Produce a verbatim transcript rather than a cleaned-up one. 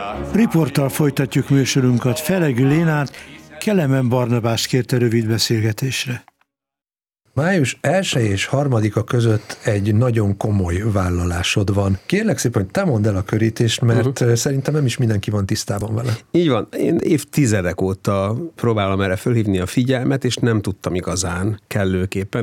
Riporttal folytatjuk műsorunkat. Feregű Lénát Kelemen Barnabást kérte rövid beszélgetésre. május elsejé és harmadika között egy nagyon komoly vállalásod van. Kérlek szépen, hogy te mondd el a körítést, mert uh-huh. szerintem nem is mindenki van tisztában vele. Így van. Én évtizedek óta próbálom erre fölhívni a figyelmet, és nem tudtam igazán kellőképpen.